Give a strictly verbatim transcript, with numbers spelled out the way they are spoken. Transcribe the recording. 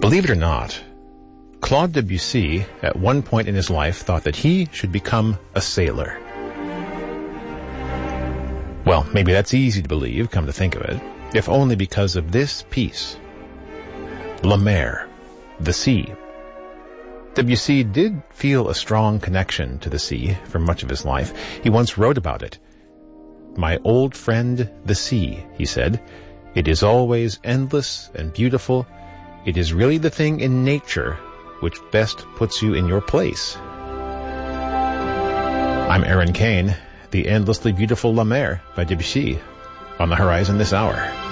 Believe it or not, Claude Debussy, at one point in his life, thought that he should become a sailor. Well, maybe that's easy to believe, come to think of it, if only because of this piece. La Mer, the sea. Debussy did feel a strong connection to the sea for much of his life. He once wrote about it. "My old friend, the sea," he said, "it is always endless and beautiful. It is really the thing in nature which best puts you in your place." I'm Aaron Kane. The endlessly beautiful La Mer by Debussy on the horizon this hour.